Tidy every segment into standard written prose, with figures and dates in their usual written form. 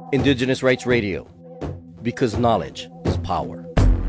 Indigenous Rights Radio, because knowledge is power.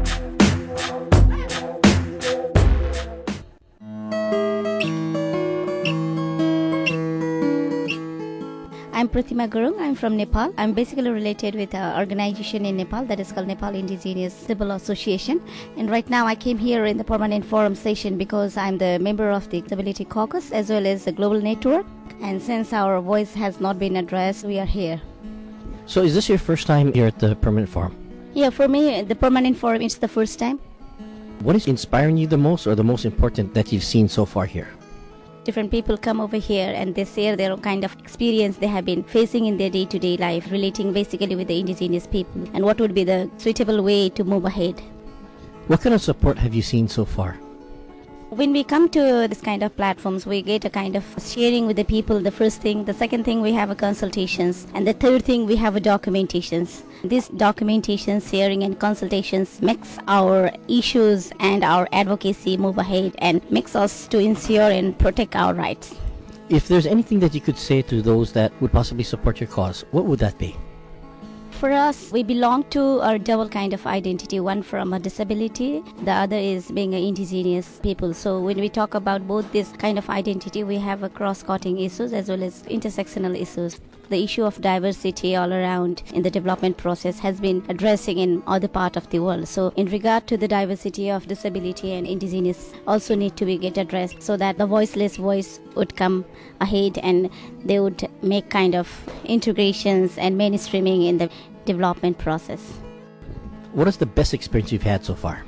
I'm Pratima Gurung. I'm from Nepal. I'm basically related with an organization in Nepal that is called Nepal Indigenous Civil Association. And right now I came here in the Permanent Forum session because I'm the member of the Disability Caucus as well as the Global Network. And since our voice has not been addressed, we are here. So is this your first time here at the Permanent Forum? Yeah, for me, the Permanent Forum is the first time. What is inspiring you the most or the most important that you've seen so far here? Different people come over here and they share their own kind of experience they have been facing in their day-to-day life, relating basically with the indigenous people and what would be the suitable way to move ahead. What kind of support have you seen so far? When we come to this kind of platforms, we get a kind of sharing with the people, the first thing. The second thing, we have a consultations. And the third thing, we have a documentations. These documentations, sharing and consultations makes our issues and our advocacy move ahead and makes us to ensure and protect our rights. If there's anything that you could say to those that would possibly support your cause, what would that be? For us, we belong to a double kind of identity, one from a disability, the other is being an indigenous people. So when we talk about both this kind of identity, we have a cross-cutting issues as well as intersectional issues. The issue of diversity all around in the development process has been addressing in other part of the world. So in regard to the diversity of disability and indigenous also need to be get addressed so that the voiceless voice would come ahead and they would make kind of integrations and mainstreaming in the development process. What is the best experience you've had so far?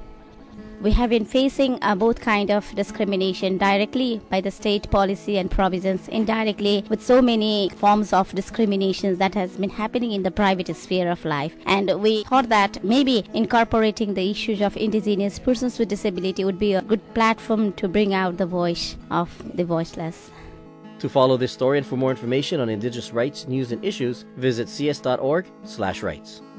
We have been facing both kind of discrimination directly by the state policy and provisions, indirectly with so many forms of discriminations that has been happening in the private sphere of life. And we thought that maybe incorporating the issues of indigenous persons with disability would be a good platform to bring out the voice of the voiceless. To follow this story and for more information on Indigenous rights, news, and issues, visit cs.org/rights.